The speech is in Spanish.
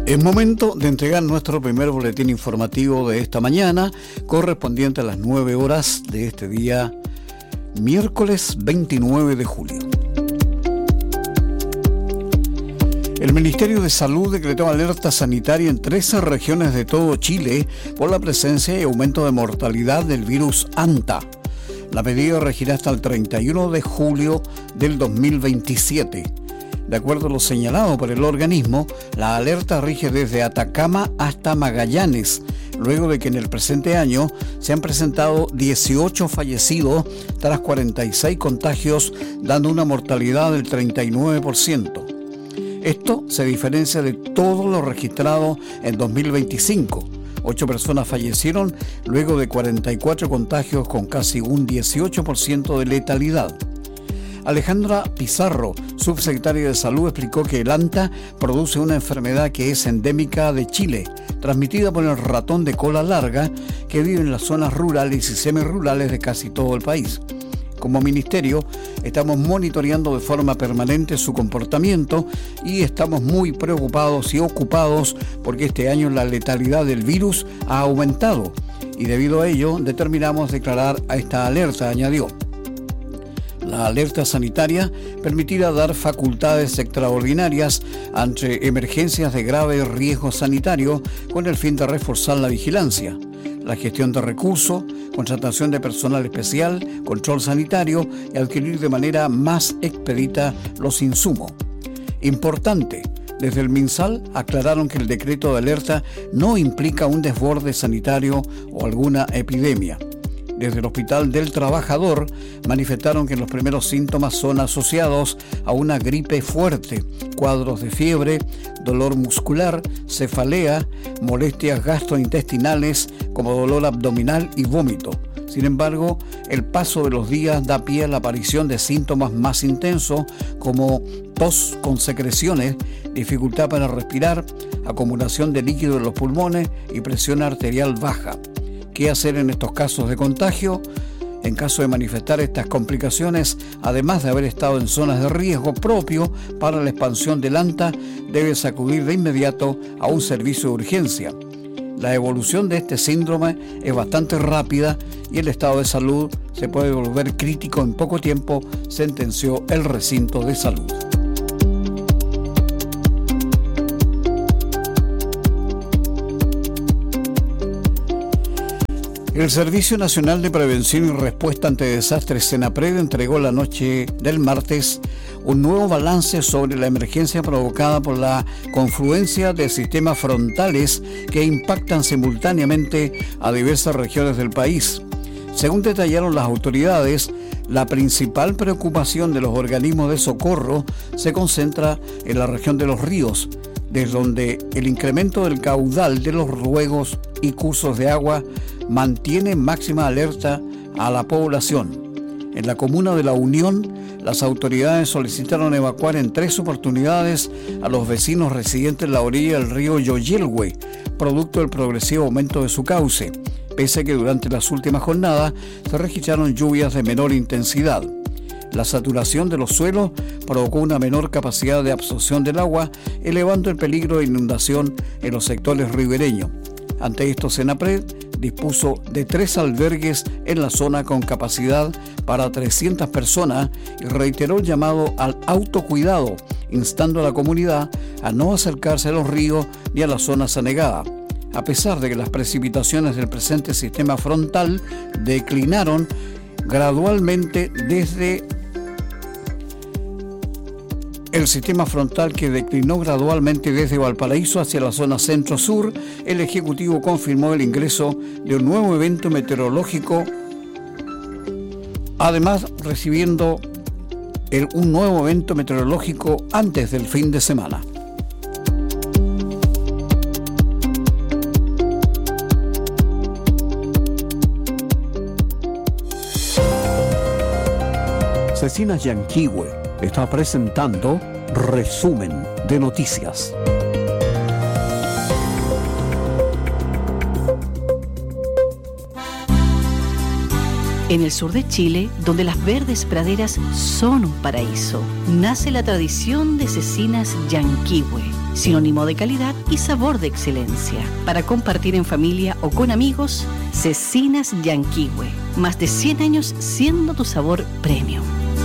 Es momento de entregar nuestro primer boletín informativo de esta mañana, correspondiente a las 9 horas de este día, miércoles 29 de julio. El Ministerio de Salud decretó alerta sanitaria en 13 regiones de todo Chile por la presencia y aumento de mortalidad del virus Anta. La medida regirá hasta el 31 de julio del 2027. De acuerdo a lo señalado por el organismo, la alerta rige desde Atacama hasta Magallanes, luego de que en el presente año se han presentado 18 fallecidos tras 46 contagios, dando una mortalidad del 39%. Esto se diferencia de todo lo registrado en 2025. 8 personas fallecieron luego de 44 contagios con casi un 18% de letalidad. Alejandra Pizarro, subsecretaria de Salud, explicó que el Anta produce una enfermedad que es endémica de Chile, transmitida por el ratón de cola larga que vive en las zonas rurales y semirurales de casi todo el país. Como ministerio, estamos monitoreando de forma permanente su comportamiento y estamos muy preocupados y ocupados porque este año la letalidad del virus ha aumentado y debido a ello determinamos declarar a esta alerta, añadió. La alerta sanitaria permitirá dar facultades extraordinarias ante emergencias de grave riesgo sanitario con el fin de reforzar la vigilancia, la gestión de recursos, contratación de personal especial, control sanitario y adquirir de manera más expedita los insumos. Importante, desde el MinSal aclararon que el decreto de alerta no implica un desborde sanitario o alguna epidemia. Desde el Hospital del Trabajador manifestaron que los primeros síntomas son asociados a una gripe fuerte, cuadros de fiebre, dolor muscular, cefalea, molestias gastrointestinales como dolor abdominal y vómito. Sin embargo, el paso de los días da pie a la aparición de síntomas más intensos como tos con secreciones, dificultad para respirar, acumulación de líquido en los pulmones y presión arterial baja. ¿Qué hacer en estos casos de contagio? En caso de manifestar estas complicaciones, además de haber estado en zonas de riesgo propio para la expansión del Anta, debes acudir de inmediato a un servicio de urgencia. La evolución de este síndrome es bastante rápida y el estado de salud se puede volver crítico en poco tiempo, sentenció el recinto de salud. El Servicio Nacional de Prevención y Respuesta ante Desastres, SENAPRED, entregó la noche del martes un nuevo balance sobre la emergencia provocada por la confluencia de sistemas frontales que impactan simultáneamente a diversas regiones del país. Según detallaron las autoridades, la principal preocupación de los organismos de socorro se concentra en la región de los ríos, desde donde el incremento del caudal de los ruegos y cursos de agua mantiene máxima alerta a la población. En la comuna de La Unión, las autoridades solicitaron evacuar en 3 oportunidades a los vecinos residentes en la orilla del río Yoyelhue, producto del progresivo aumento de su cauce, pese a que durante las últimas jornadas se registraron lluvias de menor intensidad. La saturación de los suelos provocó una menor capacidad de absorción del agua, elevando el peligro de inundación en los sectores ribereños. Ante esto, SENAPRED dispuso de 3 albergues en la zona con capacidad para 300 personas y reiteró el llamado al autocuidado, instando a la comunidad a no acercarse a los ríos ni a las zonas anegadas. A pesar de que las precipitaciones del presente sistema frontal declinaron gradualmente desde el sistema frontal que declinó gradualmente desde Valparaíso hacia la zona centro-sur, el Ejecutivo confirmó el ingreso de un nuevo evento meteorológico, además recibiendo un nuevo evento meteorológico antes del fin de semana. Cecina Yanquihue está presentando Resumen de Noticias. En el sur de Chile, donde las verdes praderas son un paraíso, nace la tradición de Cecinas Yanquihue. sinónimo de calidad y sabor de excelencia. Para compartir en familia o con amigos, Cecinas Yanquihue. Más de 100 años siendo tu sabor premium.